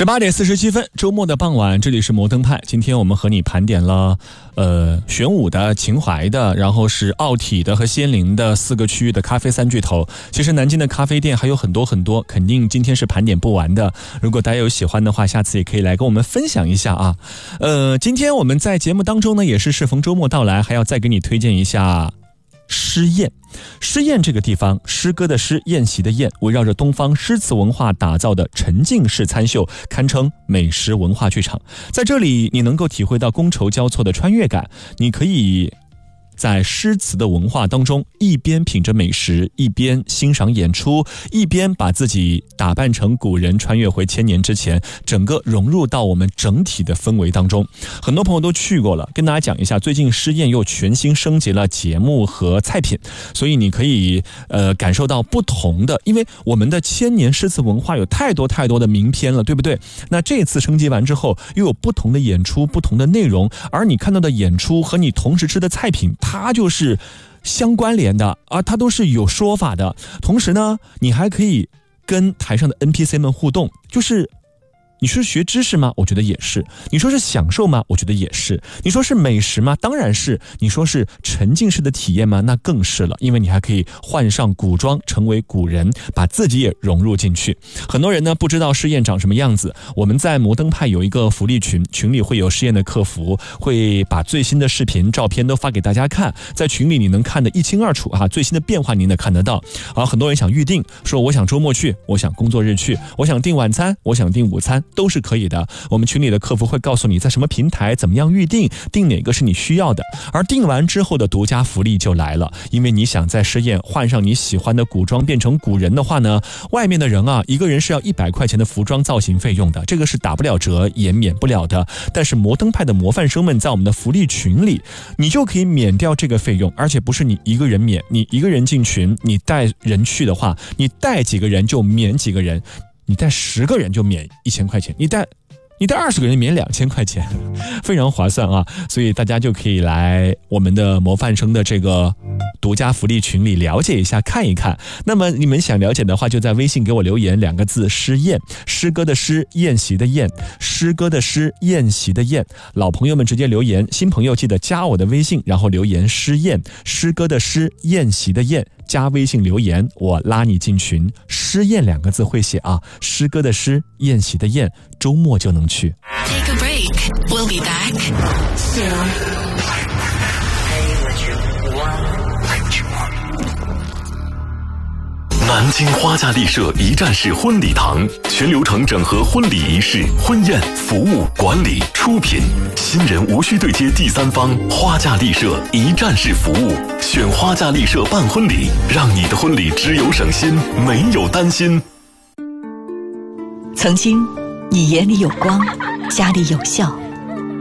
18点47分，周末的傍晚，这里是摩登派。今天我们和你盘点了玄武的、秦淮的，然后是奥体的和仙林的4个区域的咖啡三巨头。其实南京的咖啡店还有很多很多，肯定今天是盘点不完的。如果大家有喜欢的话，下次也可以来跟我们分享一下啊。今天我们在节目当中呢，也是适逢周末到来，还要再给你推荐一下诗宴。诗宴这个地方，诗歌的诗，宴席的宴，围绕着东方诗词文化打造的沉浸式餐秀，堪称美食文化剧场。在这里你能够体会到觥筹交错的穿越感，你可以在诗词的文化当中，一边品着美食，一边欣赏演出，一边把自己打扮成古人，穿越回1000年之前，整个融入到我们整体的氛围当中。很多朋友都去过了，跟大家讲一下，最近诗宴又全新升级了节目和菜品，所以你可以感受到不同的，因为我们的1000年诗词文化有太多太多的名篇了，对不对？那这次升级完之后，又有不同的演出，不同的内容，而你看到的演出和你同时吃的菜品，它就是相关联的，而它都是有说法的。同时呢，你还可以跟台上的 NPC 们互动，就是你说是学知识吗？我觉得也是。你说是享受吗？我觉得也是。你说是美食吗？当然是。你说是沉浸式的体验吗？那更是了，因为你还可以换上古装，成为古人，把自己也融入进去。很多人呢不知道诗宴长什么样子，我们在摩登派有一个福利群，群里会有诗宴的客服，会把最新的视频、照片都发给大家看，在群里你能看得一清二楚啊，最新的变化您能看得到。很多人想预定，说我想周末去，我想工作日去，我想订晚餐，我想订午餐，都是可以的。我们群里的客服会告诉你在什么平台怎么样预定，订哪个是你需要的。而订完之后的独家福利就来了，因为你想在诗宴换上你喜欢的古装，变成古人的话呢，外面的人啊，一个人是要100块钱的服装造型费用的，这个是打不了折也免不了的。但是摩登派的模范生们在我们的福利群里，你就可以免掉这个费用，而且不是你一个人免，你一个人进群，你带人去的话，你带几个人就免几个人，你带10个人就免1000块钱，你带20个人免2000块钱，非常划算啊！所以大家就可以来我们的模范生的这个独家福利群里了解一下，看一看。那么你们想了解的话，就在微信给我留言2个字：诗宴。诗歌的诗，宴席的宴，诗歌的诗，宴席的宴。老朋友们直接留言，新朋友记得加我的微信，然后留言诗宴，诗歌的诗，宴席的宴。加微信留言，我拉你进群。诗宴2个字会写啊，诗歌的诗，宴席的宴，周末就能去。 Take a break. We'll be back soon. 南京花家丽舍一站式婚礼堂，全流程整合婚礼仪式、婚宴、服务、管理、出品，新人无需对接第三方，花家丽舍一站式服务，选花家丽舍办婚礼，让你的婚礼只有省心，没有担心。 曾经，你眼里有光，家里有笑，